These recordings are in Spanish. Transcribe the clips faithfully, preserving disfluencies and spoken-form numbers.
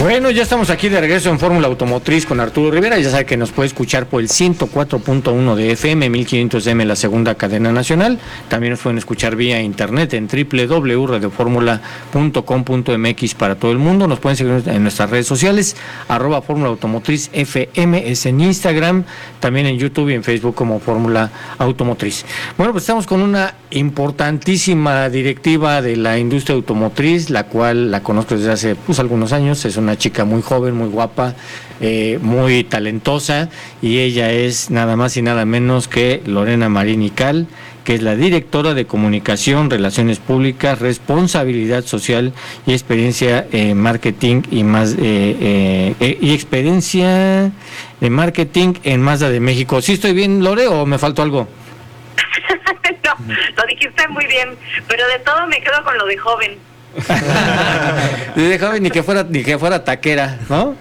Bueno, ya estamos aquí de regreso en Fórmula Automotriz con Arturo Rivera. Ya sabe que nos puede escuchar por el ciento cuatro punto uno de F M, mil quinientos M, la segunda cadena nacional. También nos pueden escuchar vía internet en doble u doble u doble u punto radio fórmula punto com punto m x para todo el mundo. Nos pueden seguir en nuestras redes sociales, arroba Fórmula Automotriz F M, es en Instagram, también en YouTube y en Facebook como Fórmula Automotriz. Bueno, pues estamos con una importantísima directiva de la industria automotriz, la cual la conozco desde hace pues algunos años. Es una chica muy joven, muy guapa, eh, muy talentosa, y ella es nada más y nada menos que Lorena Marín Ical, que es la directora de Comunicación, Relaciones Públicas, Responsabilidad Social y Experiencia en Marketing y más eh, eh, eh, y experiencia de marketing en Mazda de México. ¿Sí estoy bien, Lore, o me faltó algo? No, lo dijiste muy bien, pero de todo me quedo con lo de joven. De joven, ni que fuera ni que fuera taquera, ¿no?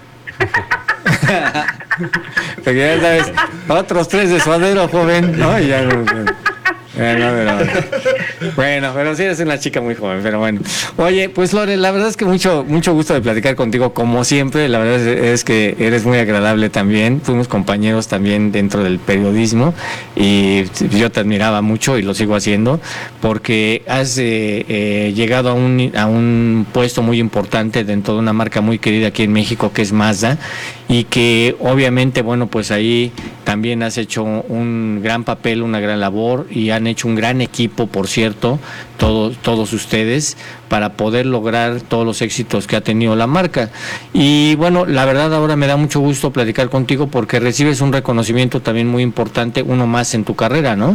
Porque ya sabes, otros tres de suadero, joven, ¿no? Y ya no, bueno, pero, bueno, pero sí eres una chica muy joven, pero bueno. Oye, pues Lore, la verdad es que mucho mucho gusto de platicar contigo, como siempre. La verdad es, es que eres muy agradable también. Fuimos compañeros también dentro del periodismo y yo te admiraba mucho y lo sigo haciendo porque has eh, eh, llegado a un, a un puesto muy importante dentro de una marca muy querida aquí en México, que es Mazda, y que obviamente, bueno, pues ahí también has hecho un gran papel, una gran labor, y han hecho un gran equipo, por cierto, todos, todos ustedes, para poder lograr todos los éxitos que ha tenido la marca. Y bueno, la verdad ahora me da mucho gusto platicar contigo porque recibes un reconocimiento también muy importante, uno más en tu carrera, ¿no?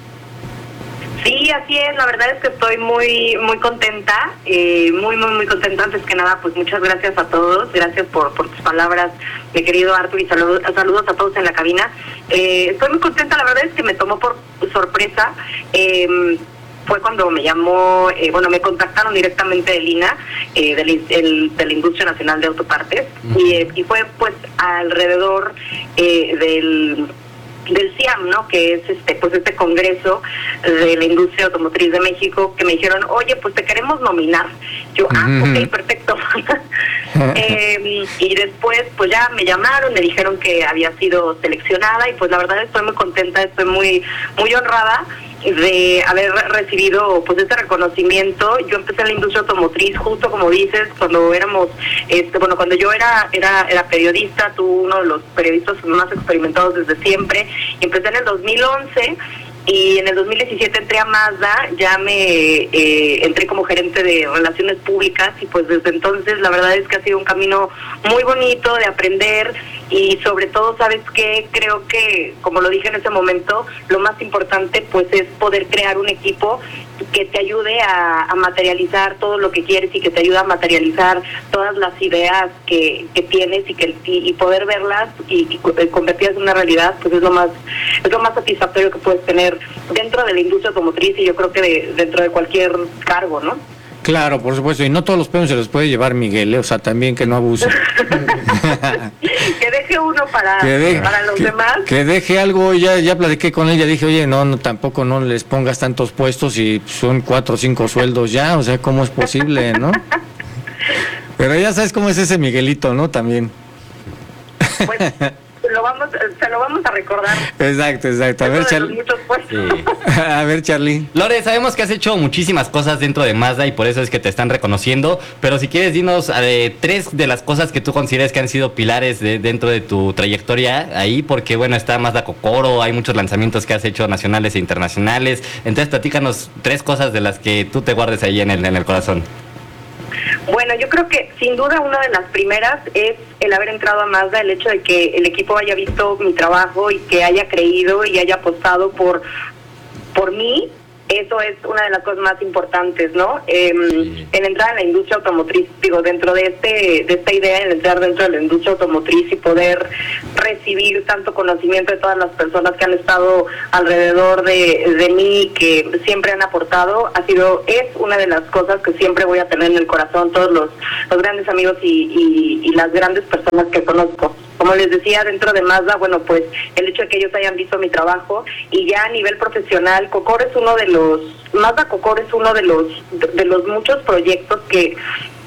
Sí, así es, la verdad es que estoy muy muy contenta, eh, muy, muy, muy contenta. Antes que nada, pues muchas gracias a todos, gracias por, por tus palabras, mi querido Artur, y saludos, saludos a todos en la cabina. Eh, estoy muy contenta, la verdad es que me tomó por sorpresa. Eh, fue cuando me llamó, eh, bueno, me contactaron directamente de Lina, eh, de, la, el, de la Industria Nacional de Autopartes, uh-huh. y, eh, y fue pues alrededor eh, del... del C I A M, ¿no? Que es este pues este congreso de la industria automotriz de México, que me dijeron, oye, pues te queremos nominar. Yo, ah, uh-huh. ok, perfecto. eh, y después, pues ya me llamaron, me dijeron que había sido seleccionada, y pues la verdad estoy muy contenta, estoy muy muy honrada de haber recibido pues este reconocimiento. Yo empecé en la industria automotriz, justo como dices, cuando éramos, este bueno, cuando yo era era era periodista, tú uno de los periodistas más experimentados desde siempre, y empecé en el dos mil once, y en el dos mil diecisiete entré a Mazda, ya me eh, entré como gerente de Relaciones Públicas, y pues desde entonces la verdad es que ha sido un camino muy bonito de aprender. Y sobre todo, ¿sabes qué? Creo que, como lo dije en ese momento, lo más importante pues es poder crear un equipo que te ayude a, a materializar todo lo que quieres, y que te ayude a materializar todas las ideas que, que tienes, y que y, y poder verlas y, y convertirlas en una realidad, pues es lo más es lo más satisfactorio que puedes tener dentro de la industria automotriz, y yo creo que de, dentro de cualquier cargo, ¿no? Claro, por supuesto, y no todos los premios se los puede llevar Miguel, ¿eh? O sea, también que no abuse. Que deje uno para, que de, para los que, demás. Que deje algo. Ya ya platiqué con ella, dije, oye, no, no, tampoco no les pongas tantos puestos, y son cuatro o cinco sueldos ya, o sea, ¿cómo es posible, no? Pero ya sabes cómo es ese Miguelito, ¿no? También. Pues, lo vamos, se lo vamos a recordar. Exacto, exacto. A ver, Charlie. Sí. A ver, Charlie. Lore, sabemos que has hecho muchísimas cosas dentro de Mazda, y por eso es que te están reconociendo, pero si quieres, dinos eh, tres de las cosas que tú consideres que han sido pilares de, dentro de tu trayectoria ahí, porque bueno, está Mazda Kokoro, hay muchos lanzamientos que has hecho nacionales e internacionales. Entonces, platícanos tres cosas de las que tú te guardes ahí en el, en el corazón. Bueno, yo creo que sin duda una de las primeras es el haber entrado a Mazda, el hecho de que el equipo haya visto mi trabajo y que haya creído y haya apostado por por mí. Eso es una de las cosas más importantes, ¿no? Eh, sí. En entrar en la industria automotriz, digo, dentro de este de esta idea, en entrar dentro de la industria automotriz y poder recibir tanto conocimiento de todas las personas que han estado alrededor de, de mí, que siempre han aportado, ha sido, es una de las cosas que siempre voy a tener en el corazón, todos los, los grandes amigos y, y, y las grandes personas que conozco. Como les decía, dentro de Mazda, bueno, pues el hecho de que ellos hayan visto mi trabajo, y ya a nivel profesional, Kokoro es uno de los, Mazda Kokoro es uno de los de, de los muchos proyectos que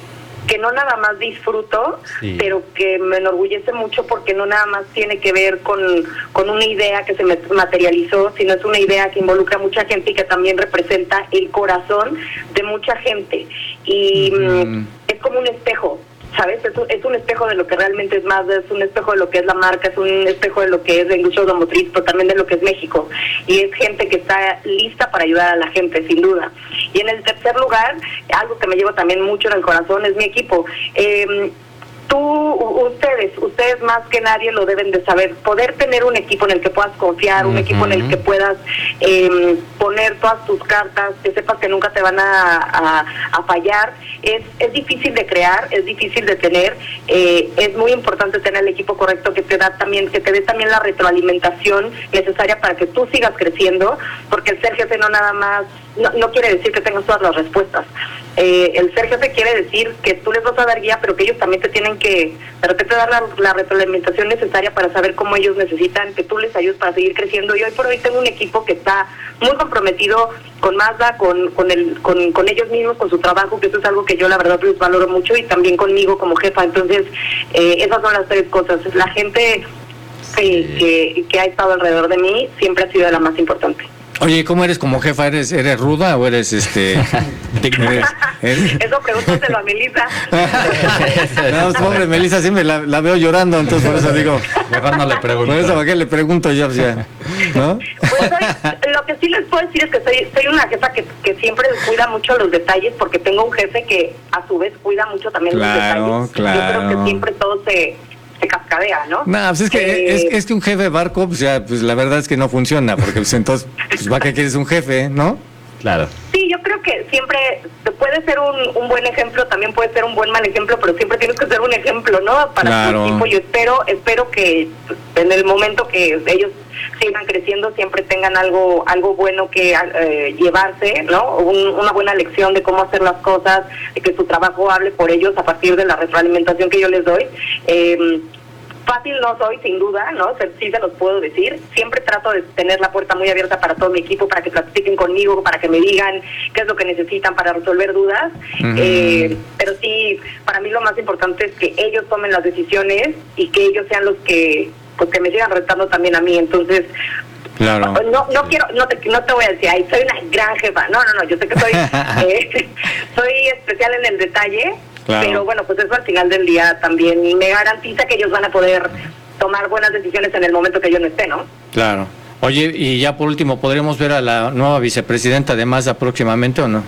que no nada más disfruto, sí. pero que me enorgullece mucho porque no nada más tiene que ver con, con una idea que se me materializó, sino es una idea que involucra a mucha gente y que también representa el corazón de mucha gente. Y mm. es como un espejo, ¿sabes? Es un, es un espejo de lo que realmente es Mazda, es un espejo de lo que es la marca, es un espejo de lo que es la industria automotriz, pero también de lo que es México. Y es gente que está lista para ayudar a la gente, sin duda. Y en el tercer lugar, algo que me llevo también mucho en el corazón es mi equipo. Eh, Tú, ustedes, ustedes más que nadie lo deben de saber. Poder tener un equipo en el que puedas confiar, un uh-huh. equipo en el que puedas eh, poner todas tus cartas, que sepas que nunca te van a, a, a fallar, es, es difícil de crear, es difícil de tener. Eh, es muy importante tener el equipo correcto que te da también, que te dé también la retroalimentación necesaria para que tú sigas creciendo, porque el ser jefe no nada más, no, no quiere decir que tengas todas las respuestas. Eh, el ser jefe quiere decir que tú les vas a dar guía, pero que ellos también te tienen que de repente dar la, la retroalimentación necesaria para saber cómo ellos necesitan que tú les ayudes para seguir creciendo. Y hoy por hoy tengo un equipo que está muy comprometido con Mazda, con con, el, con con ellos mismos, con su trabajo, que eso es algo que yo la verdad les valoro mucho, y también conmigo como jefa. Entonces, eh, esas son las tres cosas. La gente eh, que, que ha estado alrededor de mí siempre ha sido la más importante. Oye, ¿cómo eres como jefa? ¿Eres eres ruda o eres este? eres, eres... Eso pregúntaselo a Melissa. No, pobre Melissa, siempre la, la veo llorando, entonces por eso digo, mejor no le pregunto. Por eso, ¿para qué le pregunto yo? O sea, ¿no? Pues soy, lo que sí les puedo decir es que soy, soy una jefa que, que siempre cuida mucho los detalles, porque tengo un jefe que a su vez cuida mucho también claro, los detalles. Claro. Yo creo que siempre todo se... se cascadea, ¿no? No, pues es que eh, es, es que un jefe de barco, pues ya, pues la verdad es que no funciona, porque pues entonces, pues va que quieres un jefe, ¿no? Claro. Sí, yo creo que siempre puede ser un, un buen ejemplo, también puede ser un buen mal ejemplo, pero siempre tienes que ser un ejemplo, ¿no? Para claro. tu equipo. Yo espero, espero que en el momento que ellos sigan creciendo siempre tengan algo algo bueno que eh, llevarse, ¿no? Un, una buena lección de cómo hacer las cosas, de que su trabajo hable por ellos a partir de la retroalimentación que yo les doy. Eh, Fácil no soy, sin duda, ¿no? Sí se los puedo decir. Siempre trato de tener la puerta muy abierta para todo mi equipo, para que platiquen conmigo, para que me digan qué es lo que necesitan para resolver dudas. Uh-huh. Eh, pero sí, para mí lo más importante es que ellos tomen las decisiones y que ellos sean los que, pues, que me sigan retando también a mí. Entonces, claro. no no quiero, no te, no te voy a decir, ay, soy una gran jefa. No, no, no, yo sé que soy, eh, soy especial en el detalle. Claro. Pero bueno, pues eso al final del día también me garantiza que ellos van a poder tomar buenas decisiones en el momento que yo no esté, ¿no? Claro. Oye, y ya por último, ¿podremos ver a la nueva vicepresidenta de Mazda próximamente o no?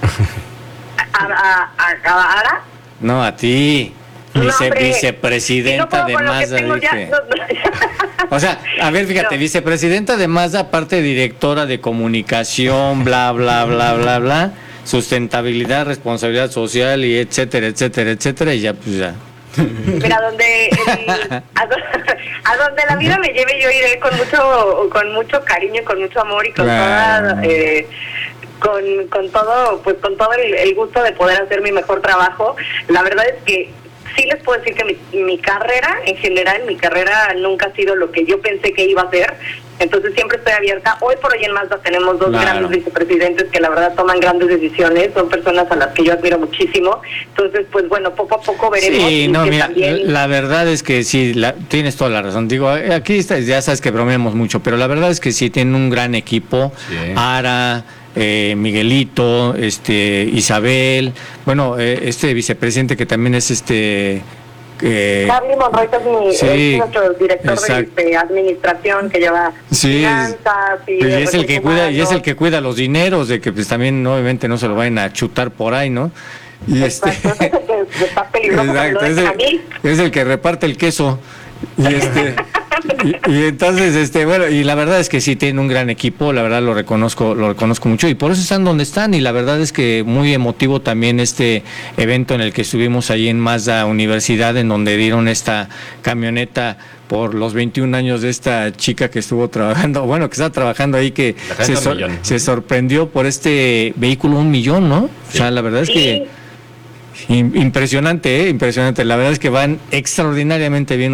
¿A, a, a, a Ara? No, a ti. Vice, no, vicepresidenta si no de Mazda. Ya, no, no. O sea, a ver, fíjate, no. vicepresidenta de Mazda, aparte directora de comunicación, bla, bla, bla, bla, bla. Sustentabilidad, responsabilidad social y etcétera, etcétera, etcétera, y ya pues ya. Mira, donde el, a, do, a donde la vida me lleve yo iré con mucho con mucho cariño, con mucho amor y con claro. toda eh, con con todo pues con todo el, el gusto de poder hacer mi mejor trabajo. La verdad es que sí les puedo decir que mi, mi carrera, en general, mi carrera nunca ha sido lo que yo pensé que iba a ser. Entonces siempre estoy abierta. Hoy por hoy en Mazda tenemos dos claro. grandes vicepresidentes que la verdad toman grandes decisiones, son personas a las que yo admiro muchísimo. Entonces, pues bueno, poco a poco veremos. Sí, no, mira, también... la verdad es que sí, la, tienes toda la razón. Digo, aquí está, ya sabes que bromeamos mucho, pero la verdad es que sí tienen un gran equipo. Sí. Ara, eh, Miguelito, este, Isabel, bueno, eh, este vicepresidente que también es este... Eh, Charlie Monroy es, mi, sí, es nuestro director de, de administración que lleva sí, finanzas y, y es el que cuida y es el que cuida los dineros de que pues también obviamente no se lo vayan a chutar por ahí, ¿no? Y este es el que está peligroso. Exacto, es, el, es el que reparte el queso y este y, y entonces este bueno y la verdad es que sí tienen un gran equipo, la verdad lo reconozco lo reconozco mucho y por eso están donde están y la verdad es que muy emotivo también este evento en el que estuvimos ahí en Mazda Universidad, en donde dieron esta camioneta por los veintiún años de esta chica que estuvo trabajando, bueno, que está trabajando ahí, que se, sor, se sorprendió por este vehículo un millón, ¿no? Sí. O sea, la verdad es que impresionante, ¿eh? Impresionante, la verdad es que van extraordinariamente bien